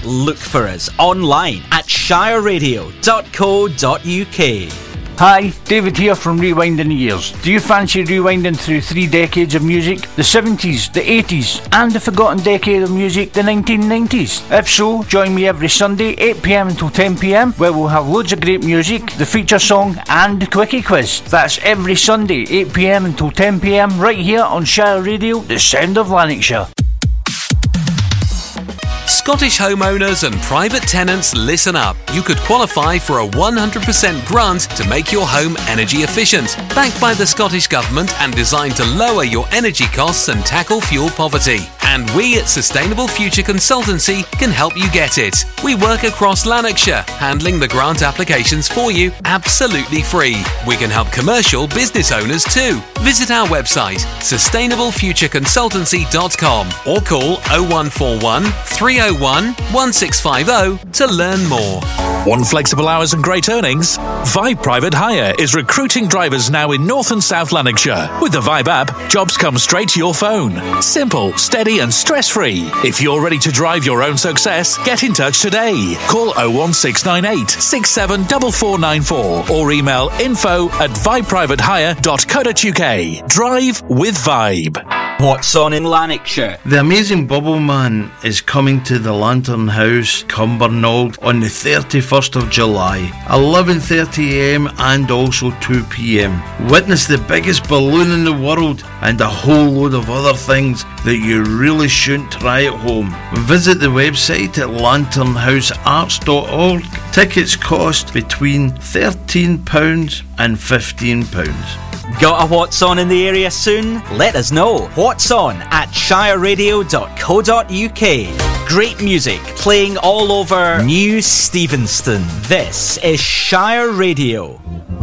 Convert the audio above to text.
look for us online at shireradio.co.uk. Hi, David here from Rewinding the Years. Do you fancy rewinding through 3 decades of music? The 70s, the 80s, and the forgotten decade of music, the 1990s? If so, join me every Sunday, 8pm until 10pm, where we'll have loads of great music, the feature song, and the quickie quiz. That's every Sunday, 8pm until 10pm, right here on Shire Radio, the sound of Lanarkshire. Scottish homeowners and private tenants, listen up. You could qualify for a 100% grant to make your home energy efficient, backed by the Scottish Government and designed to lower your energy costs and tackle fuel poverty. And we at Sustainable Future Consultancy can help you get it. We work across Lanarkshire, handling the grant applications for you absolutely free. We can help commercial business owners too. Visit our website, sustainablefutureconsultancy.com, or call 0141 301 1650 to learn more. Want flexible hours and great earnings? Vibe Private Hire is recruiting drivers now in North and South Lanarkshire. With the Vibe app, jobs come straight to your phone. Simple, steady and stress-free. If you're ready to drive your own success, get in touch today. Call 01698 674494 or email info@vibeprivatehire.co.uk. Drive with Vibe. What's on in Lanarkshire? The Amazing Bubble Man is coming to the Lantern House, Cumbernauld, on the 31st of July, 11:30am and also 2pm. Witness the biggest balloon in the world and a whole load of other things that you really shouldn't try at home. Visit the website at lanternhousearts.org. Tickets cost between £13 and £15. Got a What's On in the area soon? Let us know. What's On at shireradio.co.uk. Great music playing all over New Stevenston. This is Shire Radio.